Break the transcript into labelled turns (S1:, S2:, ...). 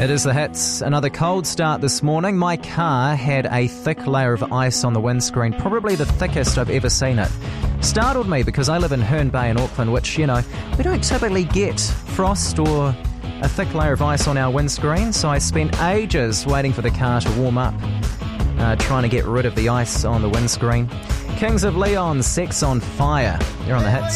S1: It is the hits. Another cold start this morning. My car had a thick layer of ice on the windscreen, probably the thickest I've ever seen it. Startled me because I live in Herne Bay in Auckland, which, we don't typically get frost or a thick layer of ice on our windscreen, so I spent ages waiting for the car to warm up, trying to get rid of the ice on the windscreen. Kings of Leon, Sex on Fire. You're on the hits.